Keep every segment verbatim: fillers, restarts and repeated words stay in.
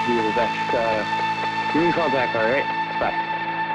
you the best. Uh, you're in contact, all right? Bye.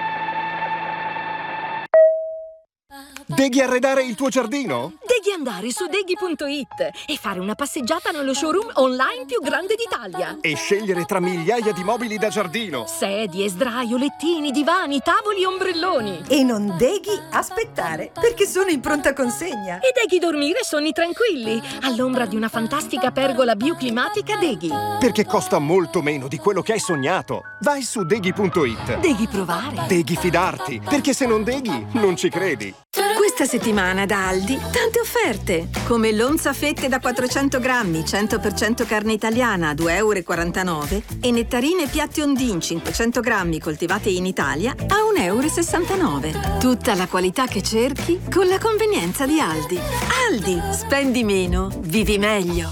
Devi arredare il tuo giardino? Devi andare su deghi punto it e fare una passeggiata nello showroom online più grande d'Italia. E scegliere tra migliaia di mobili da giardino. Sedie, sdraio, lettini, divani, tavoli e ombrelloni. E non devi aspettare, perché sono in pronta consegna. E devi dormire sonni tranquilli, all'ombra di una fantastica pergola bioclimatica Deghi. Perché costa molto meno di quello che hai sognato. Vai su deghi punto it. Devi provare. Devi fidarti, perché se non deghi, non ci credi. Questa settimana da Aldi, tante offerte, come l'onza fette da quattrocento grammi, cento per cento carne italiana a due e quarantanove euro e nettarine piatti Ondin cinquecento grammi coltivate in Italia a uno e sessantanove euro. Tutta la qualità che cerchi con la convenienza di Aldi. Aldi, spendi meno, vivi meglio.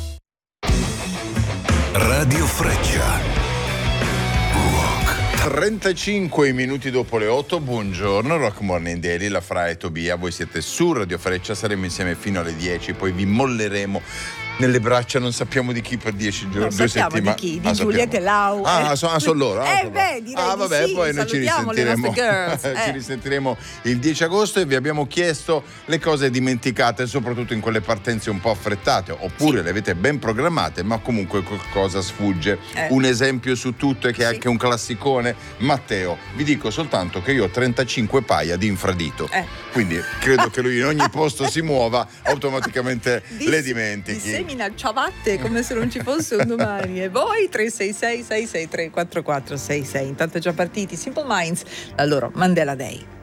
Radio Freccia. trentacinque minuti dopo le otto, buongiorno, Rock Morning Daily, la Fra e Tobia, voi siete su Radio Freccia, saremo insieme fino alle dieci, poi vi molleremo nelle braccia, non sappiamo di chi per dieci giorni, due settimane. Di chi? Di ah, Giulietta e Lau. Ah, sono ah, son loro. Ah, eh beh, direi ah, vabbè, di sì. poi noi ci risentiremo. Girls, eh. ci risentiremo il dieci agosto e vi abbiamo chiesto le cose dimenticate, soprattutto in quelle partenze un po' affrettate, oppure sì. le avete ben programmate, ma comunque qualcosa sfugge. Eh. Un esempio su tutto è che è sì. anche un classicone. Matteo, vi dico soltanto che io ho trentacinque paia di infradito. Eh. Quindi credo che lui in ogni posto si muova, automaticamente Dis- le dimentichi. Dissemina ciabatte come se non ci fosse un domani. E voi tre sei sei sei sei tre quattro quattro sei sei. Intanto già partiti Simple Minds, la loro Mandela Day.